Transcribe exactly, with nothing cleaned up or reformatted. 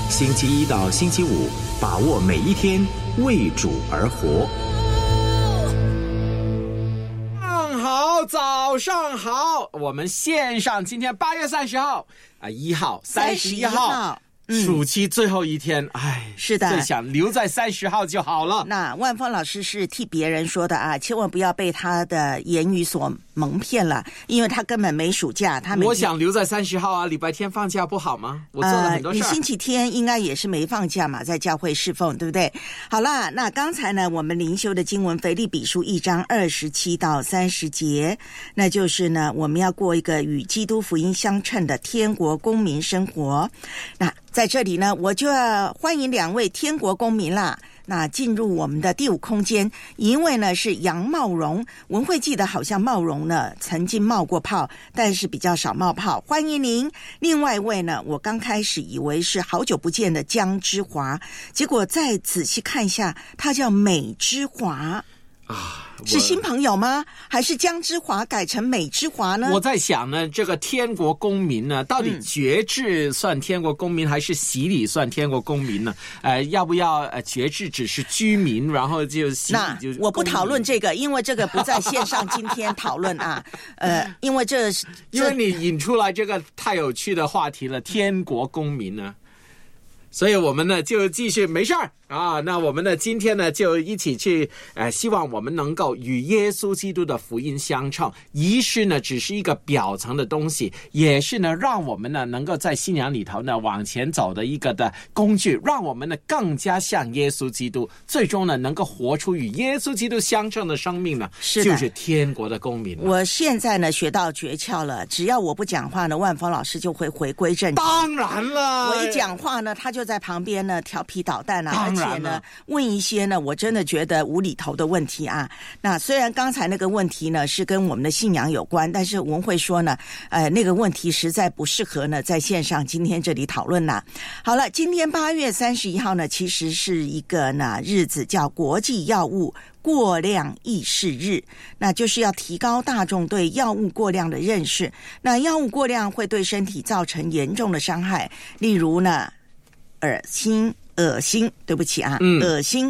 星期一到星期五，把握每一天，为主而活。 好，早上好，我们线上今天八月三十号啊，一号、三十一号。嗯、暑期最后一天，哎， 是的， 最想留在三十号就好了。 那万峰老师是替别人说的啊，千万不要被他的言语所蒙骗了，因为他根本没暑假。他我想留在三十号啊，礼拜天放假不好吗？我做了很多事、 呃、你星期天应该也是没放假嘛，在教会侍奉，对不对？好啦，那刚才呢，我们灵修的经文腓立比书一章二十七到三十节，那就是呢，我们要过一个与基督福音相称的天国公民生活。那在这里呢，我就要欢迎两位天国公民啦。那进入我们的第五空间，一位呢是杨茂荣，文慧记得好像茂荣呢曾经冒过泡，但是比较少冒泡，欢迎您。另外一位呢，我刚开始以为是好久不见的江之华，结果再仔细看一下，他叫美之华啊。是新朋友吗？还是江之华改成美之华呢？ 我在想呢，这个天国公民呢，到底觉志算天国公民，还是洗礼算天国公民呢？呃，要不要呃觉志只是居民，然后就洗礼就？ 那我不讨论这个，因为这个不在线上今天讨论啊。呃，因为这因为你引出来这个太有趣的话题了，天国公民呢。所以我们呢就继续没事儿啊，那我们呢今天呢就一起去呃，希望我们能够与耶稣基督的福音相称。仪式呢只是一个表层的东西，也是呢让我们呢能够在信仰里头呢往前走的一个的工具，让我们呢更加像耶稣基督，最终呢能够活出与耶稣基督相称的生命呢， 是就是天国的公民。 我现在呢学到诀窍了，只要我不讲话呢，万峰老师就会回归正题。 当然了， 我一讲话呢，他就在旁边呢调皮捣蛋啊，而且呢问一些呢我真的觉得无厘头的问题啊。那虽然刚才那个问题呢是跟我们的信仰有关，但是文慧说呢，呃，那个问题实在不适合呢在线上今天这里讨论啦。好了，今天八月三十一号呢，其实是一个呢日子叫国际药物过量意识日，那就是要提高大众对药物过量的认识。那药物过量会对身体造成严重的伤害，例如呢恶心恶心对不起啊、嗯、恶心